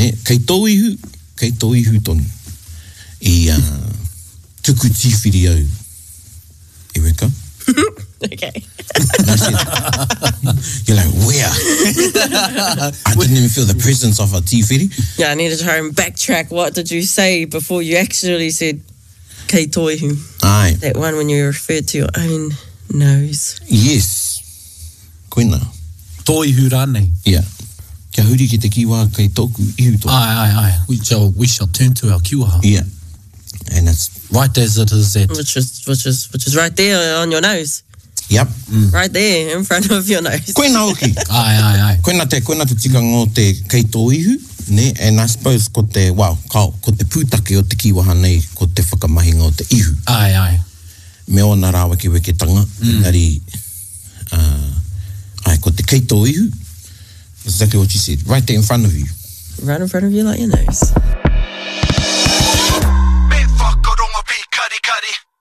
Ne, kei tō ihu tonu. I tuku tīwhiri au. E weka? Okay. And I said, you're like, where? I didn't even feel the presence of a tīwhiri. Yeah, I need to try and backtrack. What did you say before you actually said kei tō ihu? Ai. That one when you referred to your own nose. Yes. Koina. Tō ihu rānei. Yeah. Kia huri ki te kiwa kei tōku ihu tōku. Ai. We shall turn to our kiwaha. Yeah. And it's right as it is at. Which is right there on your nose. Yep. Right there in front of your nose. Koina hoki. Ai. Koina te tika ngō te kei tō ihu, ne? And I suppose ko te pūtake o te kiwaha nei, ko te whakamahinga o te ihu. Ai. Me o nā rāwa ki weketanga. Engari, ko te kei tō ihu. Exactly what you said. Right there in front of you. Right in front of you like your nose. Me whakaronga pi kari.